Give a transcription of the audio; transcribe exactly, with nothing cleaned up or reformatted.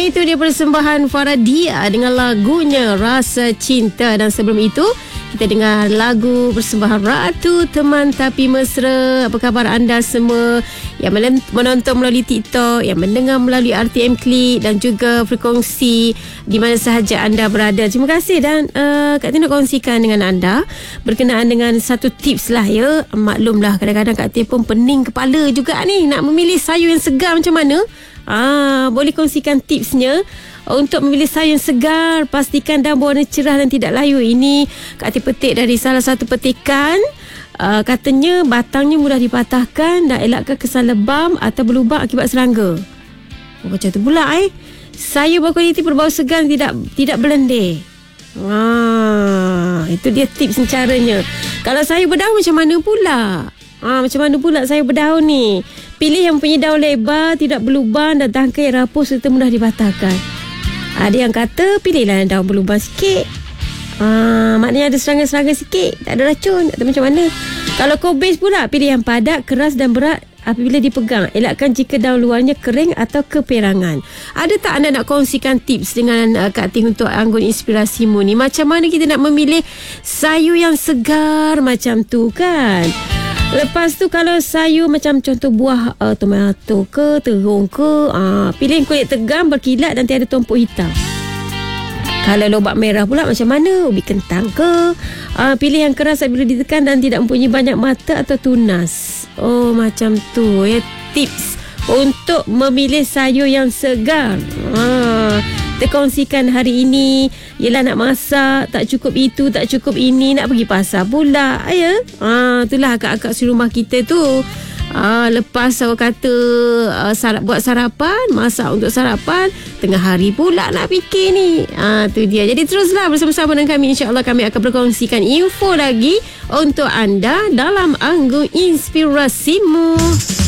Itu dia persembahan Faradia dengan lagunya Rasa Cinta. Dan sebelum itu kita dengar lagu persembahan Ratu Teman Tapi Mesra. Apa khabar anda semua yang menonton melalui TikTok, yang mendengar melalui R T M Klik dan juga frekuensi di mana sahaja anda berada. Terima kasih. Dan uh, Kak Tia nak kongsikan dengan anda berkenaan dengan satu tips lah ya. Maklumlah kadang-kadang Kak Tia pun pening kepala juga ni nak memilih sayur yang segar macam mana. Ah, boleh kongsikan tipsnya untuk memilih sayur yang segar. Pastikan daun berwarna cerah dan tidak layu. Ini Kak Tia petik dari salah satu petikan. Uh, katanya batangnya mudah dipatahkan dan elakkan kesan lebam atau berlubang akibat serangga. Oh, macam tu pula eh. Sayur berkualiti berbau segar tidak tidak berlendir. Ah, itu dia tips caranya. Kalau sayur berdaun macam mana pula? Ah, macam mana pula sayur berdaun ni? Pilih yang punya daun lebar, tidak berlubang dan tangkai rapuh serta mudah dipatahkan. Ada yang kata pilihlah yang daun berlubang sikit. Ah, maknanya ada serangga-serangga sikit, tak ada racun, atau macam mana? Kalau kobis pula, pilih yang padat, keras dan berat apabila dipegang. Elakkan jika daun luarnya kering atau keperangan. Ada tak anda nak kongsikan tips dengan uh, Kak Tia untuk anggun inspirasimu ni? Macam mana kita nak memilih sayur yang segar macam tu kan? Lepas tu kalau sayur macam contoh buah uh, tomato ke, terung ke, uh, pilih kulit tegang, berkilat dan tiada tumpuk hitam. Kalau lobak merah pula macam mana? Ubi kentang ke? Uh, pilih yang keras apabila ditekan dan tidak mempunyai banyak mata atau tunas. Oh, macam tu ya, tips untuk memilih sayur yang segar. Uh, kita kongsikan hari ini ialah nak masak, tak cukup itu, tak cukup ini, nak pergi pasar pula ya. Ah, itulah akak-akak si rumah kita tu. Ah, lepas orang kata uh, sarap, buat sarapan, masak untuk sarapan, tengah hari pula nak fikir ni. Ah, tu dia. Jadi teruslah bersama-sama dengan kami. InsyaAllah kami akan berkongsikan info lagi untuk anda dalam Anggun Inspirasimu.